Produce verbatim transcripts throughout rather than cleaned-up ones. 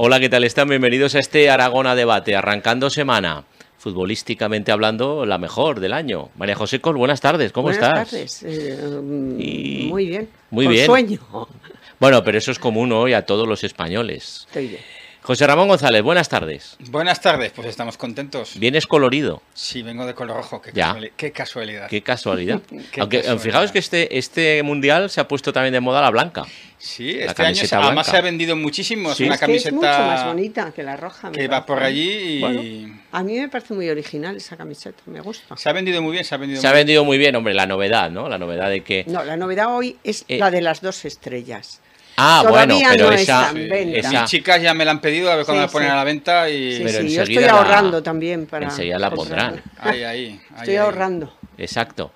Hola, ¿qué tal están? Bienvenidos a este Aragón a Debate, arrancando semana. Futbolísticamente hablando, la mejor del año. María José Col, buenas tardes, ¿cómo buenas estás? Buenas tardes, eh, y... muy bien, muy con bien. sueño. Bueno, pero eso es común hoy a todos los españoles. Estoy bien. José Ramón González, buenas tardes. Buenas tardes, pues estamos contentos. ¿Vienes colorido? Sí, vengo de color rojo, qué, ya. casuali qué casualidad. Qué casualidad. Qué Aunque casualidad. fijaos que este, este mundial se ha puesto también de moda la blanca. Sí, la este año se, además se ha vendido muchísimo. Sí. Es una es que camiseta es mucho más bonita que la roja. Que va por allí y... Bueno, a mí me parece muy original esa camiseta, me gusta. Se ha vendido muy bien, se ha vendido Se muy ha bien. vendido muy bien, hombre, la novedad, ¿no? La novedad de que... No, la novedad hoy es eh... la de las dos estrellas. Ah, Todavía bueno, pero no esa, está en venta. esa... Mis chicas ya me la han pedido, a ver cuándo sí, la ponen sí. a la venta y... Sí, pero sí, yo estoy la... ahorrando también para... Enseguida la pondrán. Ahí, ahí, ahí, estoy ahí. ahorrando. Exacto.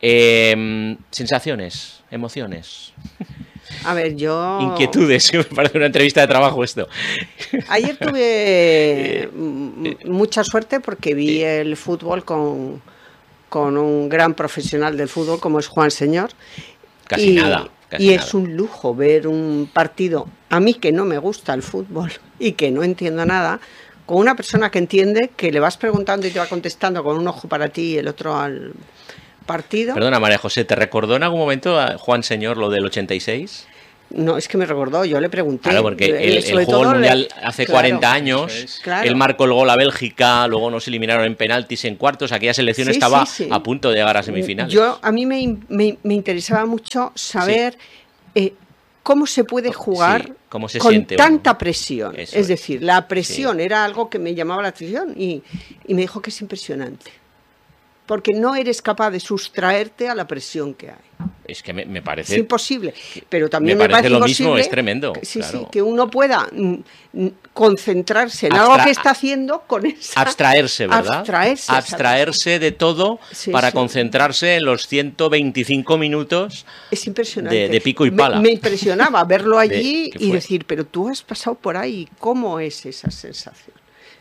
Eh, sensaciones, emociones. A ver, yo... Inquietudes, me parece una entrevista de trabajo esto. Ayer tuve mucha suerte porque vi el fútbol con, con un gran profesional del fútbol como es Juan Señor. Casi y, nada. Casi y nada. es un lujo ver un partido, a mí que no me gusta el fútbol y que no entiendo nada, con una persona que entiende, que le vas preguntando y te va contestando con un ojo para ti y el otro al partido. Perdona, María José, ¿te recordó en algún momento a Juan Señor lo del ochenta y seis? No, es que me recordó, yo le pregunté. Claro, porque el, eh, el juego del Mundial le... hace claro, cuarenta años, es. Claro. él marcó el gol a Bélgica, luego nos eliminaron en penaltis en cuartos, aquella selección Sí, estaba sí, sí. a punto de llegar a semifinales. Yo, a mí me, me, me interesaba mucho saber sí. eh, cómo se puede jugar sí, cómo se con siente tanta uno. presión. Eso es, es. decir, la presión Sí. era algo que me llamaba la atención y, y me dijo que es impresionante. Porque no eres capaz de sustraerte a la presión que hay. Es que me, me parece... Es imposible. Pero también me me parece parece lo mismo, imposible es tremendo. Que, sí, claro. sí, que uno pueda mm, mm, concentrarse en Abstra algo que está haciendo con esa... Abstraerse, ¿verdad? Abstraerse. Abstraerse de todo sí, para sí. concentrarse en los ciento veinticinco minutos Es impresionante. de, de pico y pala. Me, me impresionaba verlo allí de, y decir, pero tú has pasado por ahí, ¿cómo es esa sensación?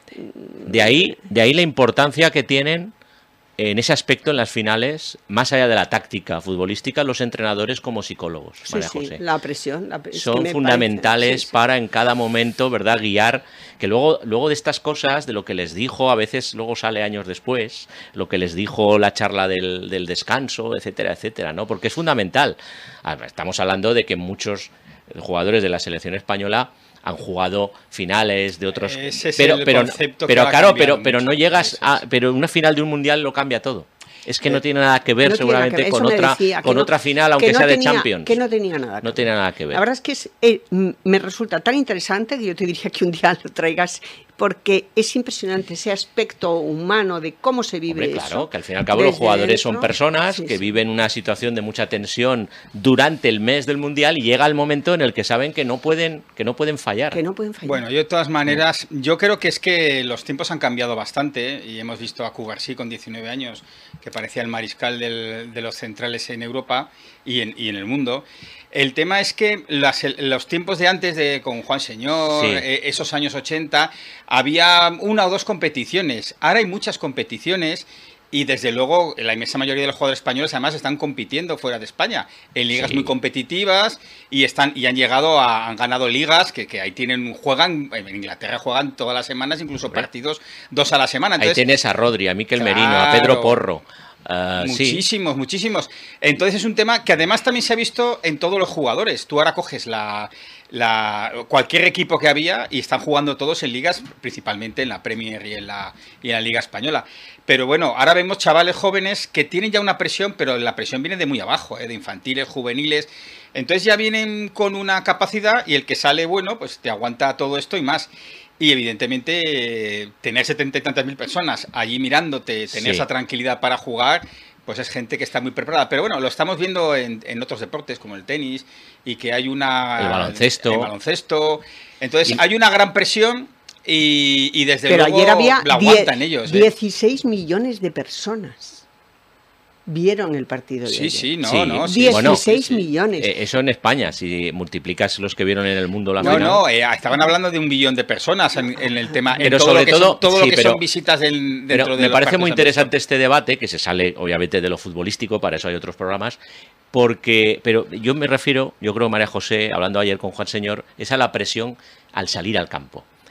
De ahí, de ahí la importancia que tienen en ese aspecto en las finales, más allá de la táctica futbolística, los entrenadores como psicólogos, Sí, María sí, José. la presión. La, es Son que me fundamentales parece, sí, sí. para en cada momento, ¿verdad?, guiar, que luego, luego de estas cosas, de lo que les dijo, a veces luego sale años después, lo que les dijo la charla del, del descanso, etcétera, etcétera, ¿no? Porque es fundamental. Estamos hablando de que muchos jugadores de la selección española han jugado finales de otros, Ese es pero el pero concepto pero que claro, va pero pero mucho. no llegas Sí, sí, a sí. pero una final de un mundial lo cambia todo. Es que no tiene nada que ver No tiene nada que seguramente ver, con eso me otra decía, que con no- otra final, que aunque no sea de tenía- Champions. Que no tenía nada que No ver. tiene nada que ver. La verdad es que es, eh, m- me resulta tan interesante que yo te diría que un día lo traigas, porque es impresionante ese aspecto humano de cómo se vive Hombre, eso. claro, que al fin y al cabo los desde jugadores son dentro. personas Sí, que sí. viven una situación de mucha tensión durante el mes del mundial y llega el momento en el que saben que no pueden que no pueden fallar. Que no pueden fallar. Bueno, yo de todas maneras, yo creo que es que los tiempos han cambiado bastante, ¿eh? Y hemos visto a Cubarsí con diecinueve años, que parecía el mariscal del, de los centrales en Europa y en, y en el mundo. El tema es que las, los tiempos de antes, de con Juan Señor, Sí. eh, esos años ochenta, había una o dos competiciones. Ahora hay muchas competiciones. Y desde luego la inmensa mayoría de los jugadores españoles además están compitiendo fuera de España en ligas Sí. muy competitivas y están y han llegado a han ganado ligas que, que ahí tienen juegan en Inglaterra juegan todas las semanas, incluso Hombre. partidos dos a la semana. Entonces, Ahí tienes a Rodri, a Mikel Claro. Merino, a Pedro Porro. Uh, sí. Muchísimos, muchísimos. Entonces es un tema que además también se ha visto en todos los jugadores. Tú ahora coges la, la cualquier equipo que había y están jugando todos en ligas, principalmente en la Premier y en la, y en la Liga Española. Pero bueno, ahora vemos chavales jóvenes que tienen ya una presión, pero la presión viene de muy abajo, ¿eh? De infantiles, juveniles. Entonces ya vienen con una capacidad y el que sale bueno, pues te aguanta todo esto y más. Y evidentemente eh, tener setenta y tantas mil personas allí mirándote, tener Sí. esa tranquilidad para jugar, pues es gente que está muy preparada. Pero bueno, lo estamos viendo en, en otros deportes como el tenis y que hay una... El baloncesto. El baloncesto. Entonces Y- hay una gran presión y, y desde Pero luego ayer había la aguantan ellos. ¿eh? dieciséis millones de personas vieron el partido de Sí, ayer. sí, no, Sí. no. sí, dieciséis sí, sí. millones. Eh, eso en España, si multiplicas los que vieron en el mundo la No, final. no, eh, estaban hablando de un billón de personas en, en el tema. Pero en todo sobre lo que todo- son, todo sí, lo que pero- son visitas del, dentro Pero de me los parece muy partidos interesante este debate, que se sale obviamente de lo futbolístico, para eso hay otros programas, porque, pero yo me refiero, yo creo, María José, hablando ayer con Juan Señor, es a la presión al salir al campo.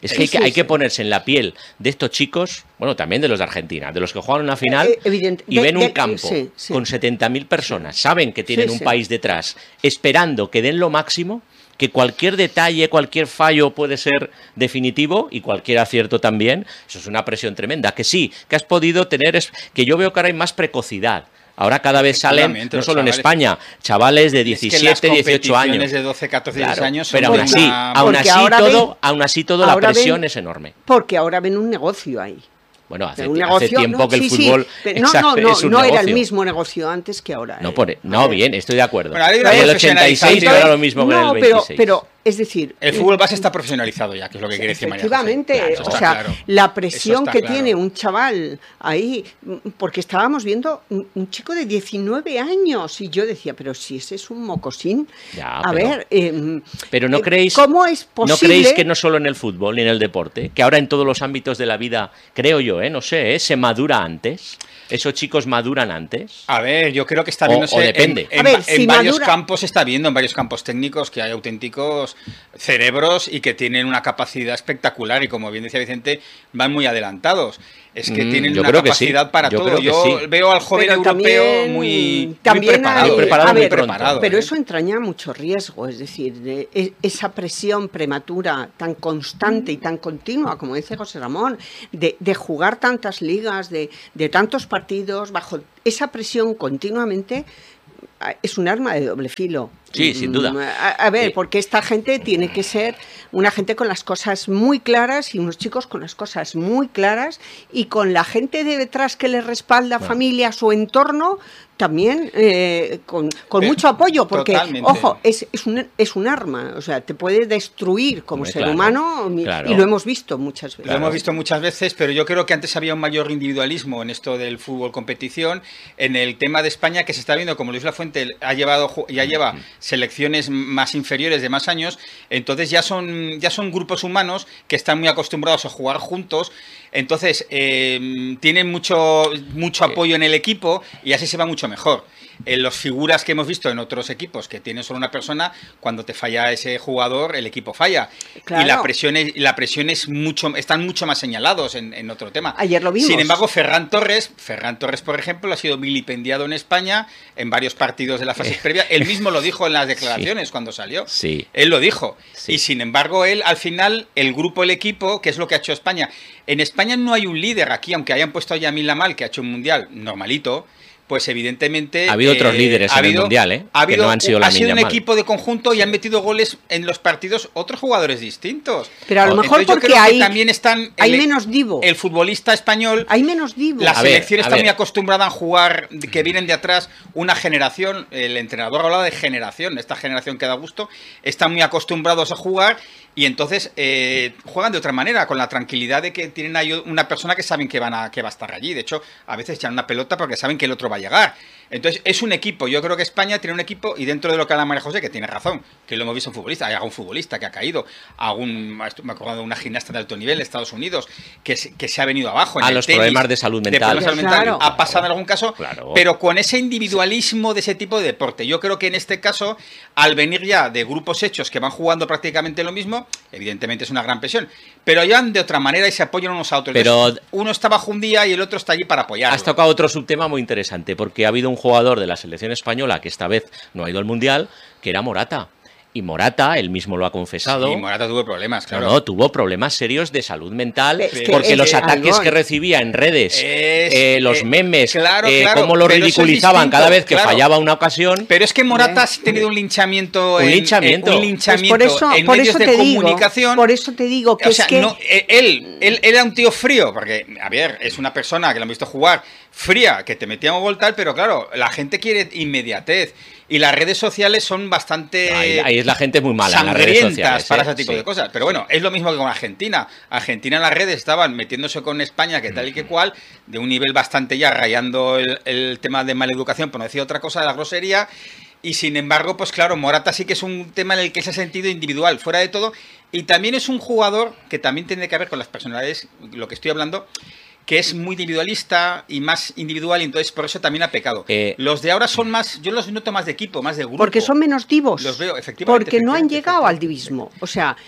Es que, Sí, hay, que sí, hay que sí. ponerse en la piel de estos chicos, bueno, también de los de Argentina, de los que juegan una final Eh, evidente. y De- ven de- un campo sí, sí. con setenta mil personas, saben que tienen Sí, un sí. país detrás, esperando que den lo máximo, que cualquier detalle, cualquier fallo puede ser definitivo y cualquier acierto también. Eso es una presión tremenda. Que sí, que has podido tener, es que yo veo que ahora hay más precocidad. Ahora cada vez salen, Efectivamente, no los solo en chavales. España, chavales de Es que las diecisiete, dieciocho años. competiciones de doce, catorce, dieciséis Claro, años son pero aún de así, una- aún Porque así ahora todo, ven- aún así todo la ahora presión ven- es enorme. Porque ahora ven un negocio ahí. Bueno, hace, Pero un hace negocio, tiempo no, que el sí, sí, fútbol pero no, exacto, no, no, es un no era el negocio. mismo negocio antes que ahora. No, ¿eh? por, no bien, estoy de acuerdo. Bueno, ahora hay En una el ochenta y seis no era lo mismo que en No, el pero, veintiséis. pero, es decir... El fútbol base está profesionalizado ya, que es lo que quiere decir María José. Efectivamente, Claro, eso o está sea, claro. la Eso presión está que claro. tiene un chaval ahí, porque estábamos viendo un, un chico de diecinueve años y yo decía, pero si ese es un mocosín, Ya, a pero- ver, eh, Pero no eh, creéis, ¿cómo es posible? ¿no creéis que no solo en el fútbol ni en el deporte, que ahora en todos los ámbitos de la vida, creo yo, eh, no sé, eh, se madura antes? ¿Esos chicos maduran antes? A ver, yo creo que está O- viéndose o depende. en, en A ver, va- si en varios madura- campos, se está viendo en varios campos técnicos que hay auténticos cerebros y que tienen una capacidad espectacular y como bien decía Vicente, van muy adelantados. Es que Mm, tienen yo una creo que sí. capacidad para Yo todo. creo que Yo sí. veo al joven Pero europeo también- muy, también muy preparado. hay- Muy preparado, a muy ver, pronto. Pero ¿eh? eso entraña mucho riesgo, es decir, de- e- esa presión prematura tan constante y tan continua, como dice José Ramón, de, de jugar tantas ligas, de, de tantos partidos, bajo esa presión continuamente, a- es un arma de doble filo. Sí, sin duda. Mm, A, a ver, Eh, porque esta gente tiene que ser una gente con las cosas muy claras y unos chicos con las cosas muy claras y con la gente de detrás que les respalda, Bueno. familia, su entorno, también eh, con, con Pero- mucho apoyo, porque, totalmente. ojo, es, es, un, es un arma, o sea, te puede destruir como Hombre, ser claro, humano y- claro. y lo hemos visto muchas veces. Lo hemos visto muchas veces, pero yo creo que antes había un mayor individualismo en esto del fútbol competición. En el tema de España, que se está viendo como Luis Lafuente ha llevado, ju- ya lleva selecciones más inferiores de más años, entonces ya son, ya son grupos humanos que están muy acostumbrados a jugar juntos. Entonces eh, tienen mucho, mucho apoyo en el equipo y así se va mucho mejor. En las figuras que hemos visto en otros equipos que tienen solo una persona, cuando te falla ese jugador, el equipo falla. Claro. Y la presión es, la presión es mucho, están mucho más señalados en, en otro tema. Ayer lo vimos. Sin embargo, Ferran Torres, Ferran Torres, por ejemplo, ha sido vilipendiado en España en varios partidos de la fase previa. Él mismo lo dijo en las declaraciones cuando salió. Sí. Él lo dijo. Sí. Y sin embargo, él, al final, el grupo, el equipo, que es lo que ha hecho España. En España no hay un líder aquí, aunque hayan puesto a Yamil Lamal, que ha hecho un mundial normalito. Pues evidentemente... Ha habido otros líderes ha en el habido- Mundial, ¿eh? Ha Que habido, no han sido ha Lamine sido un Yamal. equipo de conjunto y han metido goles en los partidos otros jugadores distintos. Pero a lo Entonces, mejor yo porque creo que hay- también están hay el- menos divo. El futbolista español, Hay menos divo. la A ver, selección a está ver. muy acostumbrada a jugar, que vienen de atrás una generación, el entrenador hablaba de generación, esta generación que da gusto, están muy acostumbrados a jugar y entonces eh, juegan de otra manera, con la tranquilidad de que tienen ahí una persona que saben que, van a, que va a estar allí. De hecho, a veces echan una pelota porque saben que el otro va a llegar. Entonces, es un equipo. Yo creo que España tiene un equipo, y dentro de lo que habla María José, que tiene razón, que lo hemos visto en futbolistas, hay algún futbolista que ha caído, algún, me acuerdo de una gimnasta de alto nivel de Estados Unidos, que, se- que se ha venido abajo. En A el los tenis, problemas de salud mental. problemas de salud mental. Claro. Ha pasado en algún caso, Claro. pero con ese individualismo de ese tipo de deporte. Yo creo que en este caso, al venir ya de grupos hechos que van jugando prácticamente lo mismo, evidentemente es una gran presión, pero ya de otra manera y se apoyan unos a otros. Pero- Entonces, uno está bajo un día y el otro está allí para apoyarlo. Has tocado otro subtema muy interesante, porque ha habido un jugador de la selección española que esta vez no ha ido al Mundial, que era Morata. Y Morata, él mismo lo ha confesado, Sí, Morata tuvo problemas, no, claro. no, tuvo problemas serios de salud mental, Es que porque es los que- ataques Albón. que recibía en redes, Es- eh, los eh, memes, claro, eh, claro, cómo lo pero eso es ridiculizaban distinto, cada vez que claro. fallaba una ocasión. Pero es que Morata ha tenido un linchamiento. Un en- linchamiento. en- un Pues linchamiento por eso, en por medios eso de te digo, comunicación. por eso te digo que O sea, es que no, eh, él, él, él era un tío frío, porque, a ver, es una persona que lo han visto jugar fría, que te metía un gol tal, pero claro, la gente quiere inmediatez. Y las redes sociales son bastante Ahí, ahí es la gente muy mala en las redes sangrientas sociales. para ¿eh? ese tipo Sí. de cosas. Pero bueno, es lo mismo que con Argentina. Argentina en las redes estaban metiéndose con España, que tal y que cual, de un nivel bastante ya rayando el, el tema de maleducación, por no decir otra cosa, de la grosería. Y sin embargo, pues claro, Morata sí que es un tema en el que se ha sentido individual, fuera de todo. Y también es un jugador que también tiene que ver con las personalidades, lo que estoy hablando, que es muy individualista y más individual, y entonces por eso también ha pecado. Eh, los de ahora son más, yo los noto más de equipo, más de grupo. porque son menos divos. Los veo, efectivamente, Porque no han efectivamente, llegado al efectivamente. divismo. O sea,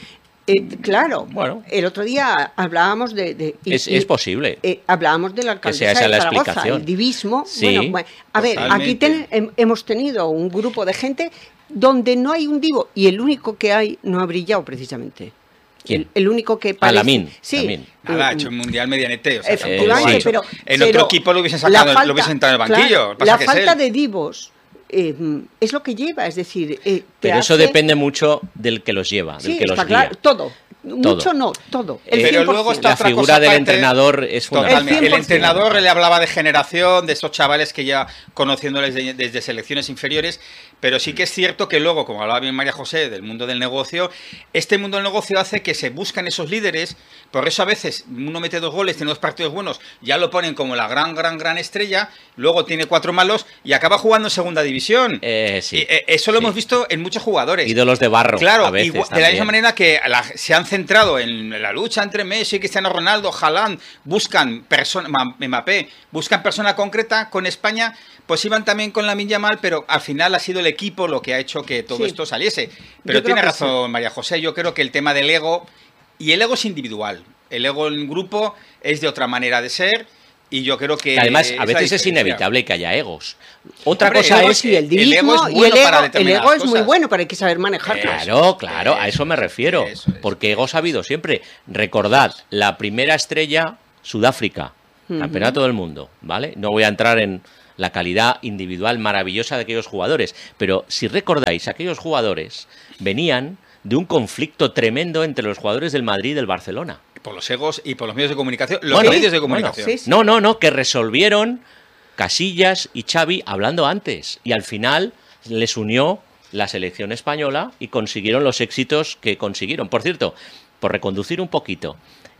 Eh, claro, Bueno. el otro día hablábamos de... de y, Es, es posible. Eh, hablábamos de la alcaldesa sea esa de la Zaragoza, explicación. el divismo. Sí, bueno, bueno, a ver, aquí ten, hem- hemos tenido un grupo de gente donde no hay un divo y el único que hay no ha brillado precisamente. ¿Quién? El, el único que Ah, parece... Lamine, Sí. Lamine. Nada, ha Mm, hecho un mundial medianete. O sea, Efectivamente, Eh, sí. pero... En pero otro equipo lo hubiesen la sacado, falta- lo hubiesen sentado en el banquillo. claro, Pasa la que es falta él. de divos eh, es lo que lleva, es decir... eh, te Pero eso hace- depende mucho del que los lleva, del Sí, que los está guía. claro, todo. Mucho no, todo. El Pero cien por luego ciento. está La otra figura cosa del aparte. entrenador es Totalmente. fundamental. El El cien por ciento. entrenador le hablaba de generación, de estos chavales que ya conociéndoles de- desde selecciones inferiores, pero sí que es cierto que luego, como hablaba bien María José, del mundo del negocio, este mundo del negocio hace que se buscan esos líderes, por eso a veces uno mete dos goles, tiene dos partidos buenos, ya lo ponen como la gran, gran, gran estrella, luego tiene cuatro malos y acaba jugando en segunda división. Eh, sí. Y, eh, eso lo Sí. hemos visto en muchos jugadores. Ídolos de barro, Claro, a veces igual- de la también. misma manera que la- se han centrado en la lucha entre Messi, Cristiano Ronaldo, Haaland, buscan persona, Ma- Mbappé, buscan persona concreta con España, pues iban también con Lamine Yamal, pero al final ha sido el equipo lo que ha hecho que todo Sí. esto saliese. Pero Yo creo tiene que razón María José, yo creo que el tema del ego, y el ego es individual, el ego en grupo es de otra manera de ser. Y yo creo que. Además, es a la veces es diferencia. inevitable que haya egos. Otra Hombre, cosa el ego es... Sí, el el ego divismo es y bueno el para ego, el determinadas ego es muy cosas. bueno, pero hay que saber manejarlo. Claro, claro, a Eso, eso me refiero. eso es. Porque egos ha habido siempre. Recordad, la primera estrella, Sudáfrica, campeonato del mundo, ¿vale? No voy a entrar en la calidad individual maravillosa de aquellos jugadores, pero si recordáis, aquellos jugadores venían de un conflicto tremendo entre los jugadores del Madrid y del Barcelona. Por los egos y por los medios de comunicación. Los Bueno, medios de bueno, comunicación. sí, sí. No, no, no, que resolvieron Casillas y Xavi hablando antes. Y al final les unió la selección española y consiguieron los éxitos que consiguieron. Por cierto, por reconducir un poquito,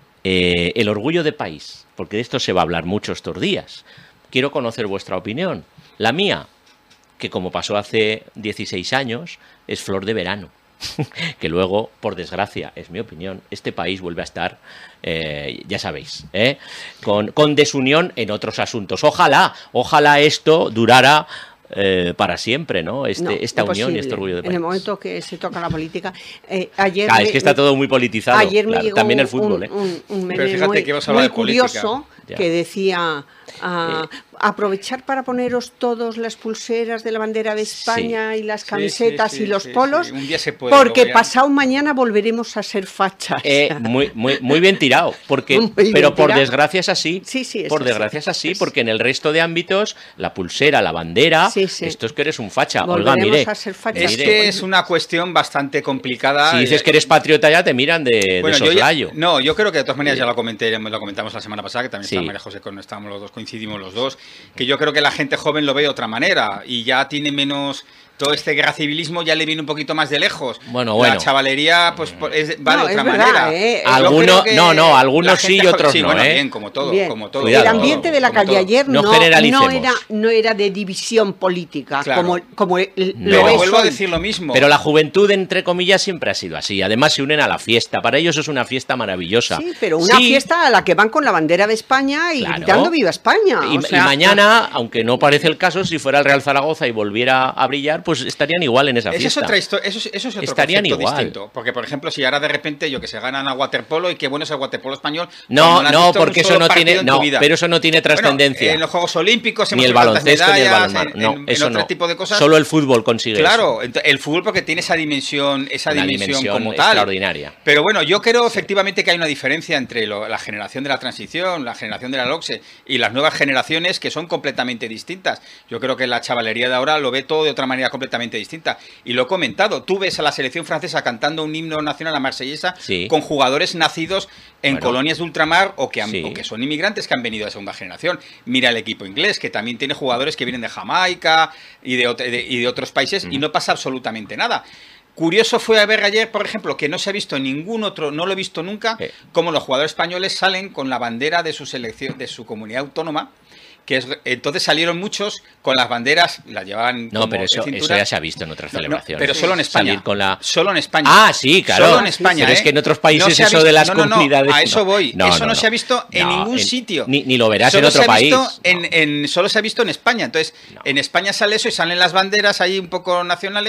eh, el orgullo de país, porque de esto se va a hablar mucho estos días. Quiero conocer vuestra opinión. La mía, que como pasó hace dieciséis años, es flor de verano. Que luego, por desgracia, es mi opinión, este país vuelve a estar, eh, ya sabéis, ¿eh? con, con desunión en otros asuntos. Ojalá, ojalá esto durara eh, para siempre, ¿no? Este, No, esta unión y imposible. este orgullo de país. En el momento que se toca la política. Eh, ayer Ah, me- es que está todo muy politizado. Ayer me claro, llegó también el un- fútbol, ¿eh? un, un meme Pero fíjate muy, que ibas a hablar muy de política. curioso Ya. que decía ah, aprovechar para poneros todos las pulseras de la bandera de España y las Sí, camisetas sí, sí, y los sí, polos, sí. Un día se puede, porque luego ya- pasado mañana volveremos a ser fachas. Eh, muy, muy, muy bien tirado, porque, Muy bien pero por tirado. desgracia es así. Sí, sí, es por así. desgracia es así, Es- porque en el resto de ámbitos, la pulsera, la bandera, Sí, sí. esto es que eres un facha. Olga, Volveremos mire. a ser fachas. Es mire, que es una cuestión bastante complicada. si dices que eres patriota ya te miran de, Bueno, de yo ya- soslayo. no, yo creo que de todas maneras ya lo comenté, lo comentamos la semana pasada, que también Sí. está María José, con estábamos los dos, coincidimos los dos, que yo creo que la gente joven lo ve de otra manera y ya tiene menos todo este guerra civilismo, ya le viene un poquito más de lejos. Bueno, La bueno. chavalería pues es, va No, de otra es verdad, manera. ¿eh? Yo Algunos- creo que no, no, algunos la sí gente y joven- otros sí, no, bueno, ¿eh? bien, como todo, Bien. como todo. Cuidado. El como ambiente todo, de la como calle todo. ayer No no, generalicemos. no era, no era de división política, Claro. como, como el- No. lo Pero es vuelvo a hoy. decir lo mismo. Pero la juventud, entre comillas, siempre ha sido así. Además, se unen a la fiesta. Para ellos es una fiesta maravillosa. Sí, pero una Sí, fiesta a la que van con la bandera de España y Claro. gritando ¡Viva España! Y, O y sea, mañana, aunque no parece el caso, si fuera el Real Zaragoza y volviera a brillar, pues estarían igual en esa Esa es fiesta. otra historia, eso, es- eso es otro Estarían concepto igual. distinto. Porque, por ejemplo, si ahora de repente yo que se ganan a waterpolo y qué bueno es el waterpolo español. No, cuando no has no, visto un porque eso solo no partido tiene, en tu no, vida. pero eso no tiene Bueno, trascendencia. en los Juegos Olímpicos Ni hemos el hecho tantas baloncesto ni el medallas, balonmano. en- No, en- en eso otro no. tipo de cosas. Solo el fútbol consigue Claro, ent- el fútbol porque tiene esa dimensión, esa Una dimensión, dimensión como tal. extraordinaria. Pero bueno, yo creo efectivamente que hay una diferencia entre lo- la generación de la transición, la generación de la LOCSE y las nuevas generaciones que son completamente distintas. Yo creo que la chavalería de ahora lo ve todo de otra manera completamente distinta. Y lo he comentado, tú ves a la selección francesa cantando un himno nacional, la marsellesa, Sí. con jugadores nacidos en Bueno. colonias de ultramar o que, han- Sí. o que son inmigrantes que han venido de segunda generación. Mira el equipo inglés, que también tiene jugadores que vienen de Jamaica y de, ot- de- y de otros países y no pasa absolutamente nada. Curioso fue ver ayer, por ejemplo, que no se ha visto ningún otro, no lo he visto nunca, Eh. como los jugadores españoles salen con la bandera de su selección, de su comunidad autónoma, que es, entonces salieron muchos con las banderas, las llevaban No, como pero de eso, cintura. eso ya se ha visto en otras No, no, celebraciones. pero solo en España. Salir con la... Solo en España. Ah, sí, claro. Solo en España. Pero es ¿eh? que en otros países No se ha eso visto- de las no, no, no, comunidades... a eso no. voy. No, eso no, no, no. se ha visto en No, ningún en- sitio. Ni, ni lo verás Solo en otro se ha país. visto en, No. en- solo se ha visto en España. Entonces, No. en España sale eso y salen las banderas ahí un poco nacionales.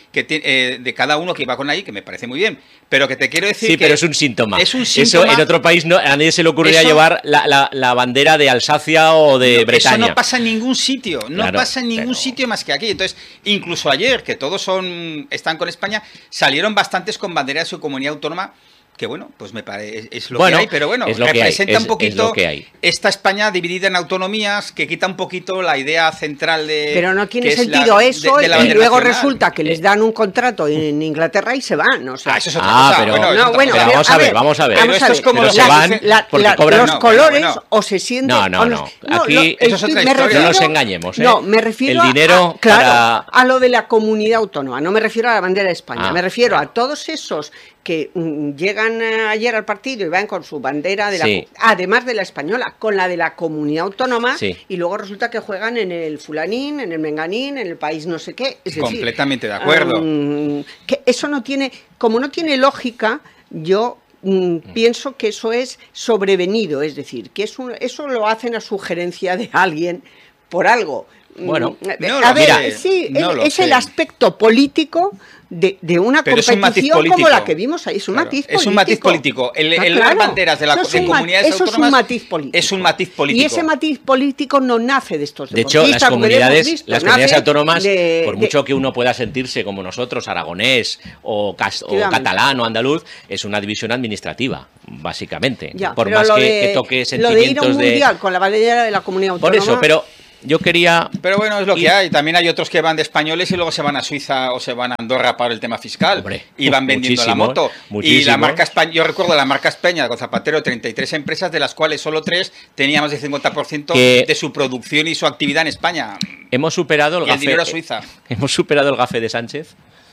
que te, eh, de cada uno que va con ahí, que me parece muy bien. Pero que te quiero decir sí, que... pero es un síntoma. Es un síntoma. Eso en otro país no, a nadie se le ocurriría Eso, llevar la, la, la bandera de Alsacia o de no, Bretaña. Eso no pasa en ningún sitio, no Claro, pasa en ningún pero... sitio más que aquí. Entonces, incluso ayer, que todos son están con España, salieron bastantes con bandera de su comunidad autónoma, que bueno, pues me parece, es lo bueno, que hay, pero bueno, es lo representa que hay, un poquito es, es lo que hay. Esta España dividida en autonomías, que quita un poquito la idea central de... Pero no tiene que sentido la, eso, de, de y luego nacional. resulta que les dan un contrato en Inglaterra y se van, o sea... Ah, eso es otra ah, cosa. Pero, bueno, no, bueno, pero vamos a ver, vamos a ver. Pero esto es como pero los se que van dicen- La- porque la- cobran... los no, colores bueno, bueno. o se sienten... No, no, o no. no, Aquí- lo- eso es otra me historia. refiero- No nos engañemos, ¿eh? No, me refiero El dinero a, claro, para- a lo de la comunidad autónoma, no me refiero a la bandera de España, Ah, me refiero claro. a todos esos que mm, llegan eh, ayer al partido y van con su bandera, de la, Sí. además de la española, con la de la comunidad autónoma, Sí. y luego resulta que juegan en el fulanín, en el menganín, en el país no sé qué. Es decir, Completamente de acuerdo. um, que eso no tiene, como no tiene lógica, yo mm, pienso que eso es sobrevenido, es decir, que es un- eso lo hacen a sugerencia de alguien por algo. Bueno, Mm, no a lo ver, sé, sí, no es, lo es sé. el aspecto político de, de una Pero es un matiz competición como político. la que vimos ahí, es un Claro, matiz es político. un matiz político. El, Está el claro. las banderas de, la, Eso es de un ma- comunidades eso autónomas es un matiz político. es un matiz político. Y ese matiz político no nace de estos De hecho, las deportistas, porque lo hemos comunidades, visto, las comunidades nace autónomas, de- por de- mucho que uno pueda sentirse como nosotros, aragonés o, cas- o Efectivamente. catalán o andaluz, es una división administrativa, básicamente. Ya, por pero más lo que, de- que toque lo de ir a sentimientos un de... mundial con la bandera de la comunidad Por autónoma. eso, pero yo quería... Pero bueno, es lo Y- que hay. También hay otros que van de españoles y luego se van a Suiza o se van a Andorra para el tema fiscal. Hombre, y van vendiendo la muchísimos, moto. Y la muchísimos. marca España, yo recuerdo la marca España con Zapatero, treinta y tres empresas, de las cuales solo tres tenían más del cincuenta por ciento Que- de su producción y su actividad en España. Hemos superado el Y el gafe... dinero a Suiza. Hemos superado el gafe de Sánchez.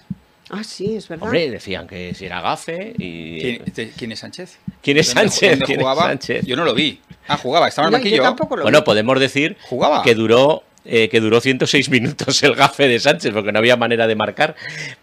Ah, sí, es verdad. Hombre, decían que si era gafe y... ¿Quién, este- quién es Sánchez? ¿Quién es ¿Dónde- Sánchez? dónde ¿Quién es jugaba? Sánchez? Yo no lo vi. Ah, jugaba, estaba en No, el yo banquillo. tampoco lo Bueno, vi. podemos decir Jugaba. que duró eh, que duró ciento seis minutos el gafe de Sánchez porque no había manera de marcar,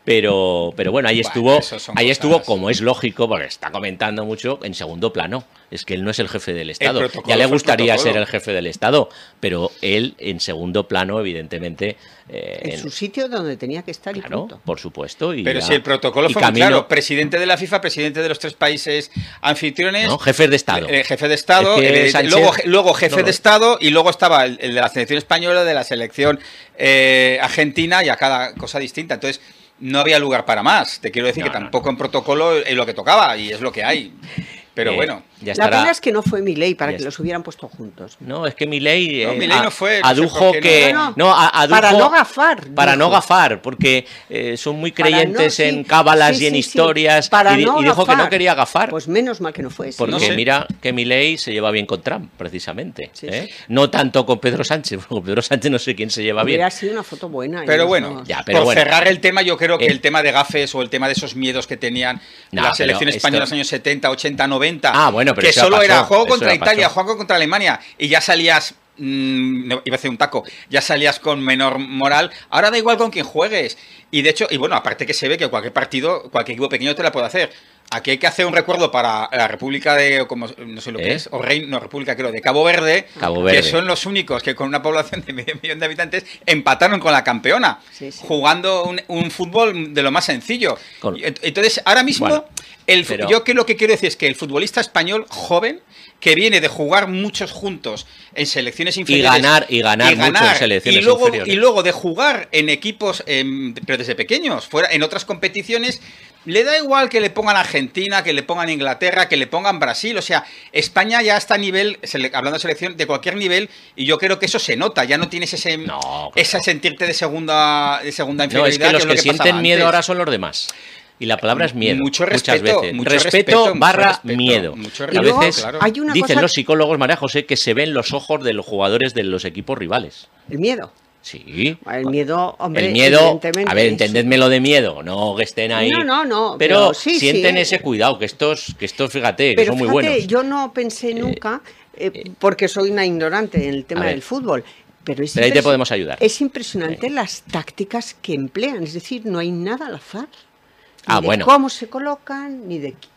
pero pero bueno, ahí Bueno, estuvo, eso son ahí cosas. estuvo como es lógico, porque está comentando mucho en segundo plano. Es que él no es el jefe del Estado. protocolo Ya le fue el gustaría protocolo. ser el jefe del Estado, pero él en segundo plano, evidentemente, eh, En en- su sitio donde tenía que estar y claro, punto. por supuesto. Y Pero ya- si el protocolo y fue muy camino- claro, presidente de la FIFA, presidente de los tres países anfitriones, ¿no? Jefes de Estado. eh, jefe de Estado, Es que eh, Sánchez- luego, luego jefe no, de Estado y luego estaba el, el de la selección española, de la selección eh, argentina y a cada cosa distinta. Entonces no había lugar para más. Te quiero decir No, que no, tampoco en protocolo es lo que tocaba y es lo que hay. Pero Eh, bueno. ya La estará. pena es que no fue mi ley para Ya que está. los hubieran puesto juntos. No, es que Milei No, eh, Milei a- no fue, no sé adujo por qué que no. no, a- adujo- Para no gafar, para no dijo. gafar, porque eh, son muy Para creyentes no, sí, en cábalas sí, y en sí, historias sí, para y, di- no y dijo que no gafar. quería gafar. Pues menos mal que no fue. sí. Porque no sé. mira que Milei se lleva bien con Trump, precisamente. Sí, ¿eh? sí. No tanto con Pedro Sánchez, porque con Pedro Sánchez no sé quién se lleva bien. Hubiera sido una foto buena. y Pero los bueno, dos. Ya, pero por bueno. cerrar el tema, yo creo que Eh. el tema de gafes o el tema de esos miedos que tenían No, la pero selección esto- española en los años setenta, ochenta, noventa, Ah, bueno, pero que eso ya solo pasó, era juego eso contra ya Italia, pasó. juego contra Alemania, y ya salías, mm, no, iba a hacer un taco, ya salías con menor moral. Ahora da igual con quién juegues. Y de hecho, y bueno, aparte que se ve que cualquier partido, cualquier equipo pequeño te la puede hacer. Aquí hay que hacer un recuerdo para la República de, como, no sé lo que ¿Eh? es, o Reino, no, República creo, de Cabo Verde, Cabo Verde. que son los únicos que con una población de medio millón de habitantes empataron con la campeona, Sí, sí. jugando un, un fútbol de lo más sencillo. Con- Y ent- Entonces, ahora mismo, Bueno, el, fu- pero- yo que lo que quiero decir es que el futbolista español joven, que viene de jugar muchos juntos en selecciones inferiores ganar- y ganar mucho en selecciones y luego, inferiores. y luego de jugar en equipos, em, pero desde pequeños, fuera en otras competiciones, le da igual que le pongan Argentina, que le pongan Inglaterra, que le pongan Brasil. O sea, España ya está a nivel, sele- hablando de selección, de cualquier nivel, y yo creo que eso se nota. Ya no tienes ese, No, claro. ese sentirte de segunda, de segunda No, es inferioridad. que los es que, lo sienten pasaba miedo antes. ahora son los demás. Y la palabra es miedo. Mucho muchas respeto, veces. mucho respeto, respeto, mucho barra respeto, miedo. mucho a respeto, veces claro. Hay una dicen cosa- los psicólogos, María José, que se ven los ojos de los jugadores de los equipos rivales. El miedo. Sí. El miedo, hombre, el miedo, evidentemente, a ver, es- entendedme lo de miedo, no que estén ahí. No, no, no, Pero, pero sí, sienten sí. ese cuidado, que estos, que estos fíjate, que Pero son muy fíjate, buenos. yo no pensé nunca, eh, porque soy una ignorante en el tema a ver. del fútbol. Pero, es Pero ahí te impresi- podemos ayudar. Es impresionante las tácticas que emplean. Es decir, no hay nada al azar. Ni Ah, de bueno. cómo se colocan, ni de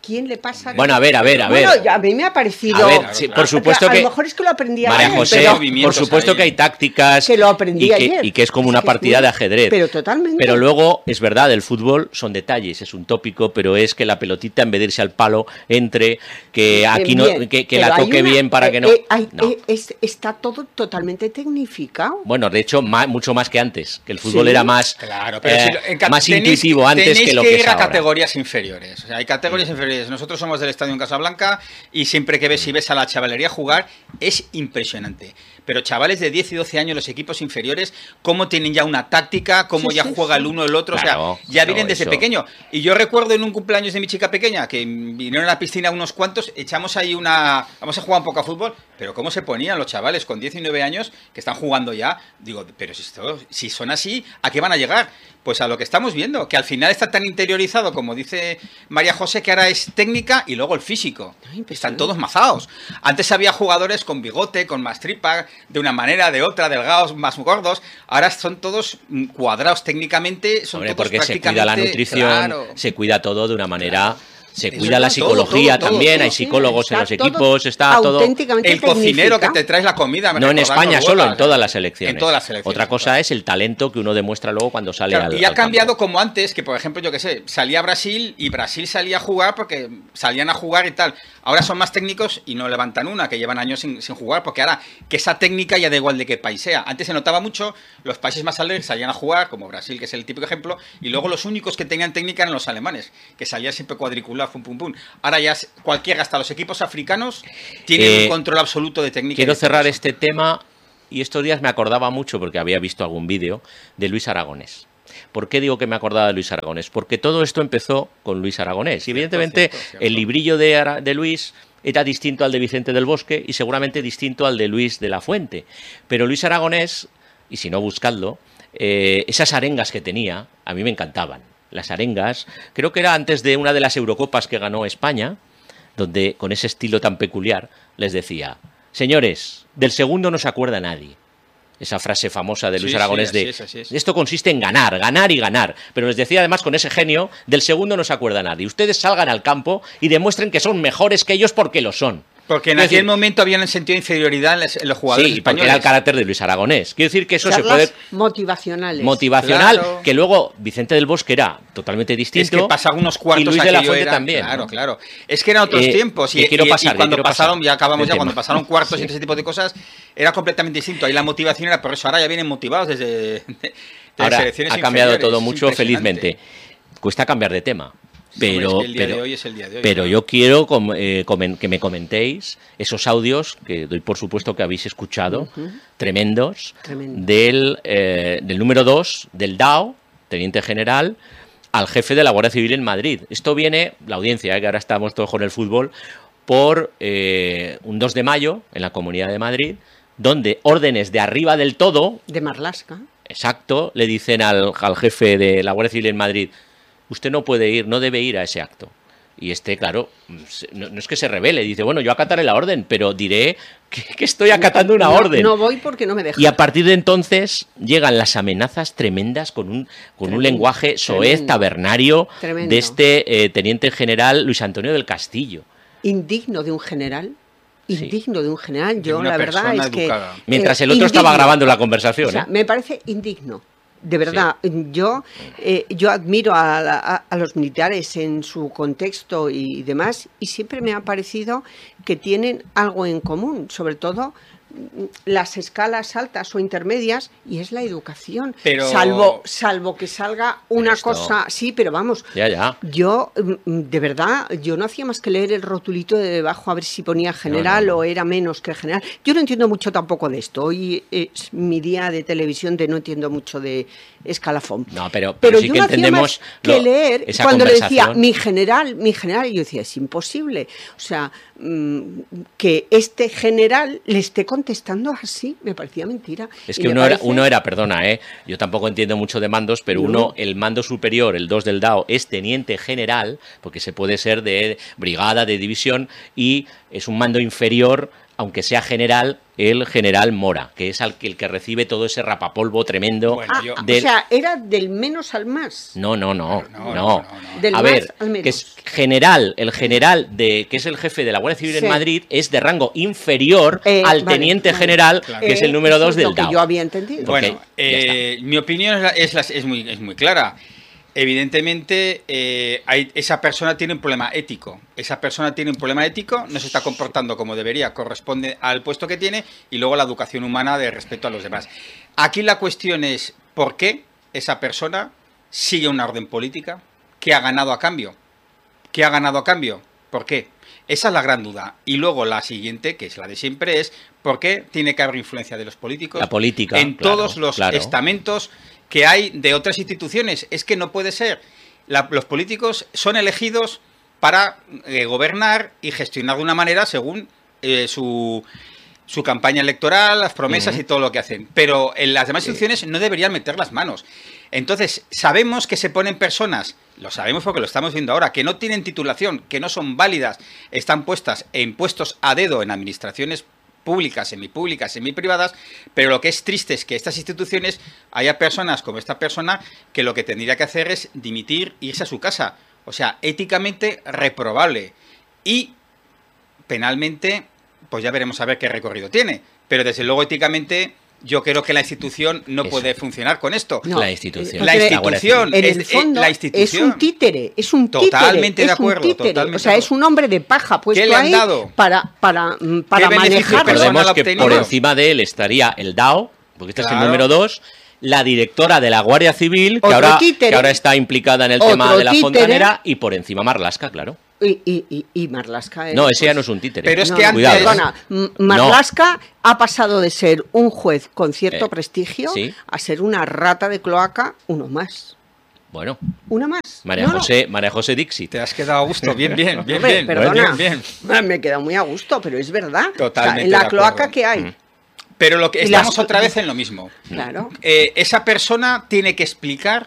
quién le pasa? Bueno, a ver, a ver, a ver. Bueno, a mí me ha parecido... A ver, Claro, sí, claro. por supuesto a que... lo mejor es que lo aprendí María ayer, José, pero- movimientos por supuesto ahí. que hay tácticas Que lo aprendí y, que, ayer. y que es como Es una que es partida muy- de ajedrez. pero totalmente. Pero luego, es verdad, el fútbol son detalles, es un tópico, pero es que la pelotita, en vez de irse al palo, entre, que aquí no, Bien, que, que pero la hay toque una- bien para eh, que no... eh, hay- No. eh, es- está todo totalmente tecnificado. Bueno, de hecho, ma- mucho más que antes, que el fútbol Sí. era más, Claro, pero eh, si lo- en ca- más tenéis- intuitivo antes tenéis que lo que que ir es a ahora. categorías inferiores. O sea, hay categorías inferiores. Nosotros somos del estadio en Casablanca y siempre que ves y ves a la chavalería jugar es impresionante. Pero chavales de diez y doce años, los equipos inferiores, cómo tienen ya una táctica, cómo Sí, ya sí, juega sí. el uno el otro. Claro, o sea, ya claro, vienen desde eso. pequeño. Y yo recuerdo en un cumpleaños de mi chica pequeña que vinieron a la piscina unos cuantos, echamos ahí una. Vamos a jugar un poco a fútbol. Pero cómo se ponían los chavales con diecinueve años que están jugando ya. Digo, pero si, esto, si son así, ¿a qué van a llegar? Pues a lo que estamos viendo, que al final está tan interiorizado, como dice María José, que ahora es técnica y luego el físico. Ay, pues Están sí. todos mazados. Antes había jugadores con bigote, con más tripa, de una manera, de otra, delgados, más gordos. Ahora son todos mm, cuadrados técnicamente, son Hombre, todos porque se prácticamente... cuida la nutrición, Claro. se cuida todo de una manera... Se Eso cuida la está todo, psicología todo, todo, también, todo. hay psicólogos en Está los todo equipos, está todo... auténticamente El cocinero que tecnificado. te traes la comida. me No en recordaba España, Noruega, solo en ¿eh? todas las selecciones. En todas las selecciones. Otra cosa claro. es el talento que uno demuestra luego cuando sale Claro, al y ha al cambiado campo. como antes, que por ejemplo, yo que sé, salía Brasil y Brasil salía a jugar porque salían a jugar y tal. Ahora son más técnicos y no levantan una, que llevan años sin, sin jugar, porque ahora que esa técnica ya da igual de qué país sea. Antes se notaba mucho, los países más alegres salían a jugar, como Brasil, que es el típico ejemplo, y luego los únicos que tenían técnica eran los alemanes, que salían siempre cuadricular, pum, pum, pum. Ahora ya es- cualquiera, hasta los equipos africanos, tienen Eh, un control absoluto de técnica. y Quiero de cerrar todo eso. este tema y estos días me acordaba mucho, porque había visto algún vídeo, de Luis Aragonés. ¿Por qué digo que me acordaba de Luis Aragonés? Porque todo esto empezó con Luis Aragonés. Y evidentemente cierto, cierto. el librillo de, Ara- de Luis era distinto al de Vicente del Bosque y seguramente distinto al de Luis de la Fuente. Pero Luis Aragonés, y si no buscadlo, eh, esas arengas que tenía, a mí me encantaban. Las arengas, creo que era antes de una de las Eurocopas que ganó España, donde con ese estilo tan peculiar les decía: señores, del segundo no se acuerda nadie. Esa frase famosa de Luis Sí, Aragonés sí, así de es, así es. esto consiste en ganar, ganar y ganar. Pero les decía además con ese genio, del segundo no se acuerda nadie. Ustedes salgan al campo y demuestren que son mejores que ellos porque lo son. Porque en Quiero aquel decir, momento habían el sentido de inferioridad en los- en los jugadores sí, porque españoles. era el carácter de Luis Aragonés. Quiero decir que eso se Charlas puede... motivacionales. Motivacional, Claro. que luego Vicente del Bosque era totalmente distinto. Es que pasaba unos cuartos y Luis de la aquello Fuente era- también. Claro, ¿no? claro. Es que eran otros Eh, tiempos. Y, que quiero y- y pasar, que cuando quiero pasaron, pasar ya acabamos del ya, cuando tema. pasaron cuartos Sí. y ese tipo de cosas, era completamente distinto. Ahí la motivación era por eso. Ahora ya vienen motivados desde de, de Ahora selecciones ha cambiado inferiores. todo Es mucho, impresionante. felizmente. Cuesta cambiar de tema. Pero, Hombre, es que el día pero, de hoy es el día de hoy, pero claro. yo quiero com- eh, comen- que me comentéis esos audios, que doy por supuesto que habéis escuchado, tremendos, Tremendo. del, eh, del número dos, del D A O, teniente general, al jefe de la Guardia Civil en Madrid. Esto viene, la audiencia, eh, que ahora estamos todos con el fútbol, por eh, un dos de mayo en la Comunidad de Madrid, donde órdenes de arriba del todo, De Marlaska. exacto, le dicen al, al jefe de la Guardia Civil en Madrid: usted no puede ir, no debe ir a ese acto. Y este, claro, se- no, no es que se revele, dice: bueno, yo acataré la orden, pero diré que, que estoy acatando una No- orden. No voy porque no me dejan. Y a partir de entonces llegan las amenazas tremendas con un, con un Tremendo, lenguaje soez, tremendo, tabernario, tremendo. de este eh, teniente general Luis Antonio del Castillo. Indigno de un general. Sí. Indigno de un general. De Yo, una la verdad persona es que. educada. Mientras eh, el otro estaba indigno. grabando la conversación. O sea, ¿eh? me parece indigno. De verdad, yo, eh, yo admiro a, a- a los militares en su contexto y demás, y siempre me ha parecido que tienen algo en común, sobre todo mm, las escalas altas o intermedias, y es la educación. Pero- Salvo, salvo que salga una Esto- cosa, sí, pero vamos. Ya, ya. Yo, mm, de verdad, yo no hacía más que leer el rotulito de debajo a ver si ponía general no, no. o era menos que general. Yo no entiendo mucho tampoco de esto. Hoy es mi día de televisión de no entiendo mucho de escalafón. No, pero, pero Pero sí yo que no hacía entendemos más que lo- leer esa cuando le decía conversación. mi general, mi general, y yo decía, es imposible. O sea, mm, que este general le esté contestando así, me parecía mentira. Es Y que me uno era, parece- uno era, perdona, ¿eh? Yo tampoco entiendo mucho de mandos, pero No. uno, el mando superior, el dos del D A O, es teniente general, porque se puede ser de brigada, de división, y es un mando inferior, aunque sea general, el general Mora, que es el que, el que recibe todo ese rapapolvo tremendo. Bueno, Ah, yo- o del- sea, era del menos al más. No, no, no, No, no. no, no, no. Del A más ver, al menos. que es general, el general de que es el jefe de la Guardia Civil Sí. en Madrid es de rango inferior Eh, al vale, teniente vale. general, Claro. que es Eh, el número eso dos es del lo que D A O. yo había entendido. Bueno, Ok, ya está. eh, mi opinión es, la- es, la- es muy, es muy clara. Evidentemente, eh, hay- esa persona tiene un problema ético. Esa persona tiene un problema ético, no se está comportando como debería, corresponde al puesto que tiene, y luego la educación humana de respeto a los demás. Aquí la cuestión es, ¿por qué esa persona sigue una orden política? ¿Qué ha ganado a cambio? ¿Qué ha ganado a cambio? ¿Por qué? Esa es la gran duda. Y luego la siguiente, que es la de siempre, es ¿por qué tiene que haber influencia de los políticos? La política, En claro, todos los claro. estamentos que hay de otras instituciones. Es que no puede ser. La- los políticos son elegidos para eh, gobernar y gestionar de una manera según eh, su, su campaña electoral, las promesas Ujú. y todo lo que hacen. Pero en las demás instituciones no deberían meter las manos. Entonces, sabemos que se ponen personas, lo sabemos porque lo estamos viendo ahora, que no tienen titulación, que no son válidas, están puestas en puestos a dedo en administraciones públicas, semipúblicas, semiprivadas, pero lo que es triste es que estas instituciones haya personas como esta persona que lo que tendría que hacer es dimitir, irse a su casa. O sea, éticamente reprobable. Y penalmente, pues ya veremos a ver qué recorrido tiene. Pero desde luego, éticamente, yo creo que la institución no Eso. puede funcionar con esto. No, La institución. La porque institución, En es, el es fondo la es institución. un títere, es un títere. Totalmente de es un acuerdo, títere. totalmente O sea, de es acuerdo. un hombre de paja puesto ¿Qué le han ahí dado? para, para, mm, para ¿Qué beneficio manejarlo. personal Recordemos que obtenido? por encima de él estaría el D A O, porque este es Claro. el número dos, la directora de la Guardia Civil, que Otro ahora, títere. que ahora está implicada en el Otro tema de la títere. fontanera, y por encima Marlaska, claro. Y, y, y, y Marlaska es, No, ese ya pues, no es un títere. Pero es no, que no, antes- Cuidado, ¿eh? perdona, M- Marlaska ha pasado de ser un juez con cierto Eh, prestigio sí. a ser una rata de cloaca, uno más. Bueno, Una más. María No, no. José, María José Dixit. Te has quedado a gusto, bien, bien, bien, Hombre, bien, perdona. bien, bien. Me he quedado muy a gusto, pero es verdad. O sea, Totalmente en la de cloaca acuerdo. que hay. Mm. Pero lo que Y estamos las- otra vez en lo mismo. Claro. Eh, esa persona tiene que explicar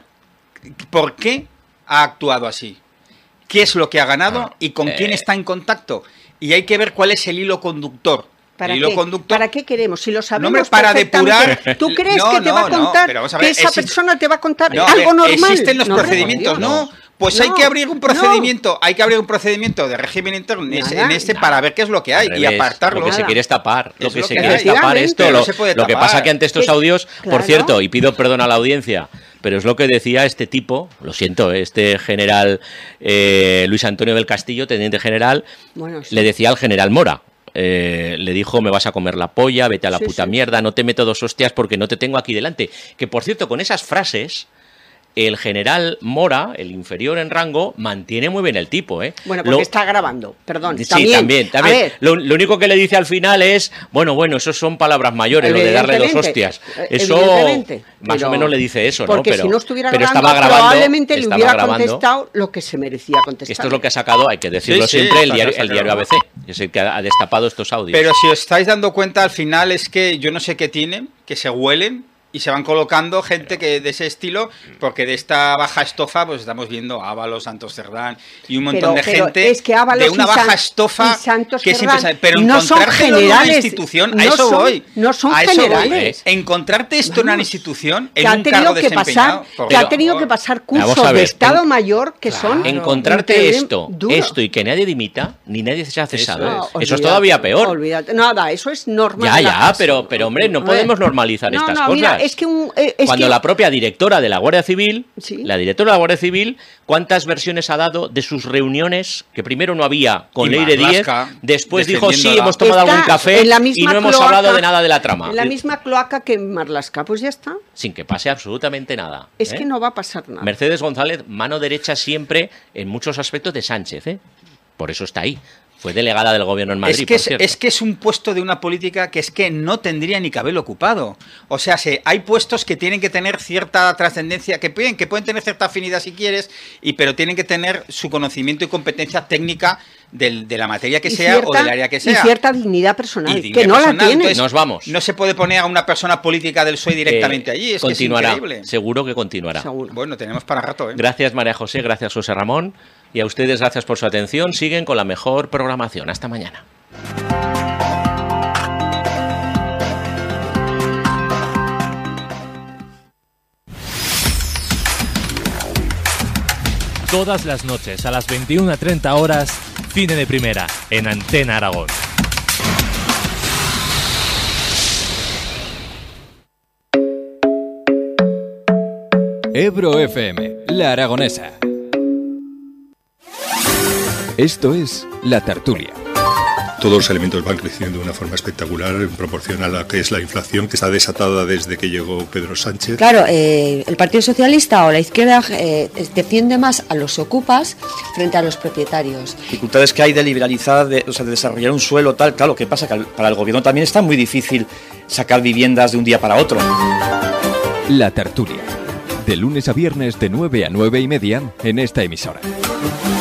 por qué ha actuado así, qué es lo que ha ganado Ah, y con eh. quién está en contacto. Y hay que ver cuál es el hilo conductor. ¿Para el hilo qué? conductor. ¿Para qué queremos? Si lo sabemos hombre, para perfectamente. depurar- ¿Tú crees No, que te no, va a no, contar pero vamos a que ver, esa existe- persona te va a contar No, a algo ver, normal? Existen los No, por procedimientos, Dios. ¿no? Pues No, hay que abrir un no. procedimiento, hay que abrir un procedimiento de régimen interno en ese- Nada, en este nada. para ver qué es lo que hay Al y revés, apartarlo. Lo que se Nada. quiere es tapar. Lo Es que lo se que quiere hay. es tapar esto. Efectivamente. Lo, No se puede lo que tapar. pasa que ante estos Es- audios, por claro. cierto, y pido perdón a la audiencia, pero es lo que decía este tipo, lo siento, este general eh, Luis Antonio del Castillo, teniente general, Bueno, sí. le decía al general Mora. eh, le dijo, me vas a comer la polla, vete a la Sí, puta sí. mierda, no te meto dos hostias porque no te tengo aquí delante. Que por cierto, con esas frases, el general Mora, el inferior en rango, mantiene muy bien el tipo, ¿eh? Bueno, porque Lo- está grabando, perdón. Sí, también, también, también. A ver, Lo, lo único que le dice al final es, bueno, bueno, eso son palabras mayores, lo de darle dos evidentemente, hostias. eh, Eso evidentemente, más pero- o menos le dice eso, ¿no? Porque Pero, si no estuviera pero grabando, estaba grabando, probablemente le estaba hubiera grabando. contestado lo que se merecía contestar. Esto es lo que ha sacado, hay que decirlo Sí, sí, siempre, el está- diario, está el diario claro. A B C, que es el que ha ha destapado estos audios. Pero si os estáis dando cuenta, al final es que yo no sé qué tienen, que se huelen y se van colocando gente que de ese estilo, porque de esta baja estofa pues estamos viendo a Ábalos, Santos Cerdán y un montón Pero- de pero gente es que Ábalos de una y baja San- estofa y Santos que siempre Cerdán sabe- pero no son encontrártelo en una generales, institución, a no eso son- voy. no son a eso voy. generales. Encontrarte esto en una Vamos, institución, que en ha un tenido cargo que pasar, desempeñado, por que ha favor. tenido que pasar Vamos cursos a ver, de Estado en- Mayor que Claro. son Encontrarte increíble- esto, duro. esto y que nadie dimita, ni nadie se ha cesado. Eso Eso, es. No, es olvídate, todavía peor. Olvídate. Nada, eso es normal. Ya, de la ya, casa. pero, pero hombre, no A ver. podemos normalizar No, estas no, cosas. mira, es que un, eh, es Cuando que- la propia directora de la Guardia Civil, Sí. la directora de la Guardia Civil, ¿cuántas versiones ha dado de sus reuniones? Que primero no había con Y Leire Díez, Marlaska, después dijo sí, defendiéndola. hemos tomado Está algún café en la y misma no hemos cloaca- hablado de nada de la trama. En la misma cloaca que en Marlaska, pues ya está. Sin que pase absolutamente nada. Es ¿eh? que no va a pasar nada. Mercedes González, mano derecha siempre en muchos aspectos de Sánchez, ¿eh? Por eso está ahí. Fue delegada del gobierno en Madrid, Es que por es, cierto. es que es un puesto de una política que es que no tendría ni que haberlo ocupado. O sea, se, hay puestos que tienen que tener cierta trascendencia, que pueden, que pueden tener cierta afinidad si quieres, y pero tienen que tener su conocimiento y competencia técnica del- de la materia que Y sea cierta- o del área que sea. Y cierta dignidad personal, Y dignidad que no la personal. tiene. Entonces, Nos vamos. No se puede poner a una persona política del P S O E directamente Eh, allí. Es continuará, que es increíble. seguro que continuará. Seguro. Bueno, tenemos para rato, ¿eh? Gracias María José, gracias José Ramón y a ustedes gracias por su atención. Siguen con la mejor programación. Hasta mañana. Todas las noches a las veintiuna treinta horas, Cine de Primera, en Antena Aragón. Ebro F M, La Aragonesa. Esto es La Tertulia. Todos los elementos van creciendo de una forma espectacular en proporción a la que es la inflación, que está desatada desde que llegó Pedro Sánchez. Claro, eh, el Partido Socialista o la izquierda eh, defiende más a los ocupas frente a los propietarios. Dificultades que hay de liberalizar, de, o sea, de desarrollar un suelo tal, claro, ¿qué pasa? Que para el gobierno también está muy difícil sacar viviendas de un día para otro. La Tertulia, de lunes a viernes de nueve a nueve y media en esta emisora.